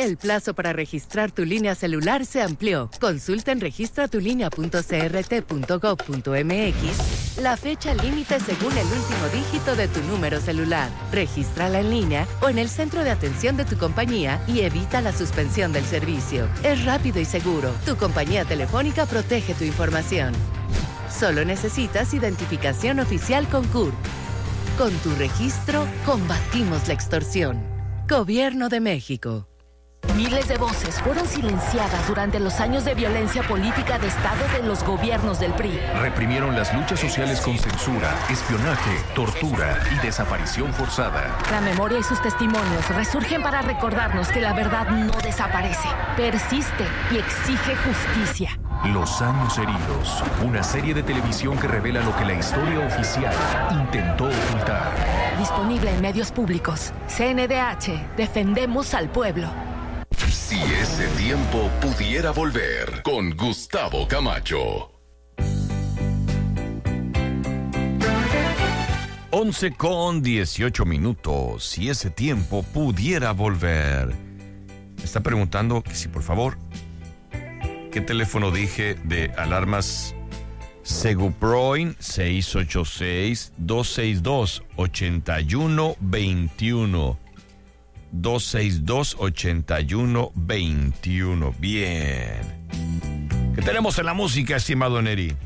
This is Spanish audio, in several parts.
El plazo para registrar tu línea celular se amplió. Consulta en registratulinea.crt.gov.mx la fecha límite según el último dígito de tu número celular. Regístrala en línea o en el centro de atención de tu compañía y evita la suspensión del servicio. Es rápido y seguro. Tu compañía telefónica protege tu información. Solo necesitas identificación oficial con CURP. Con tu registro, combatimos la extorsión. Gobierno de México. Miles de voces fueron silenciadas durante los años de violencia política de Estado de los gobiernos del PRI. Reprimieron las luchas sociales con censura, espionaje, tortura y desaparición forzada. La memoria y sus testimonios resurgen para recordarnos que la verdad no desaparece, persiste y exige justicia. Los años heridos, una serie de televisión que revela lo que la historia oficial intentó ocultar. Disponible en medios públicos. CNDH, defendemos al pueblo. Si ese tiempo pudiera volver, con Gustavo Camacho. 11:18. Si ese tiempo pudiera volver. Me está preguntando que si, por favor, ¿qué teléfono dije de alarmas Seguproin? 686-262-8121. 262-8121. Bien. ¿Qué tenemos en la música, estimado Neri?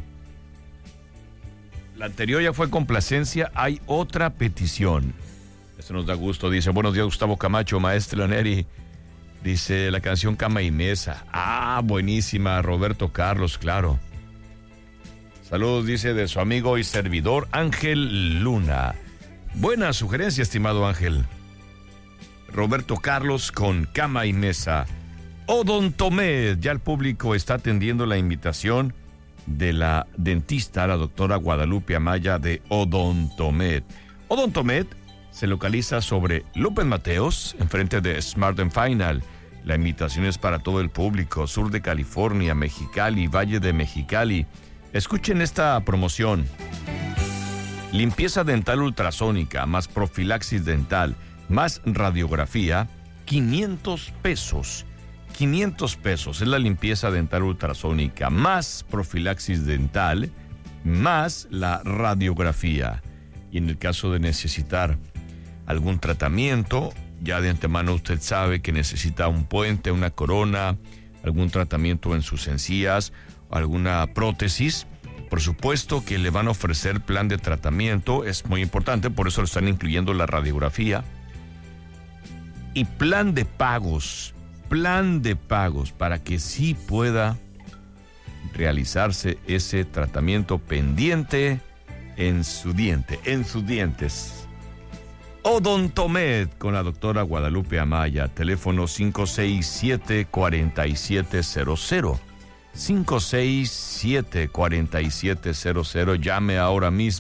La anterior ya fue complacencia. Hay otra petición. Esto nos da gusto. Dice, buenos días, Gustavo Camacho, maestro Neri. Dice, la canción Cama y Mesa. Ah, buenísima. Roberto Carlos, claro. Saludos, dice, de su amigo y servidor Ángel Luna. Buena sugerencia, estimado Ángel. Roberto Carlos con Cama y Mesa. Odontomed. Ya el público está atendiendo la invitación de la dentista, la doctora Guadalupe Amaya de Odontomed. Odontomed se localiza sobre López Mateos, enfrente de Smart & Final. La invitación es para todo el público, sur de California, Mexicali, Valle de Mexicali. Escuchen esta promoción. Limpieza dental ultrasónica, más profilaxis dental, más radiografía, 500 pesos. 500 pesos es la limpieza dental ultrasónica, más profilaxis dental, más la radiografía. Y en el caso de necesitar algún tratamiento, ya de antemano usted sabe que necesita un puente, una corona, algún tratamiento en sus encías, alguna prótesis. Por supuesto que le van a ofrecer plan de tratamiento, es muy importante, por eso lo están incluyendo la radiografía. Y plan de pagos para que sí pueda realizarse ese tratamiento pendiente en sus dientes. Odontomed con la doctora Guadalupe Amaya, teléfono 567-4700. 567-4700, llame ahora mismo.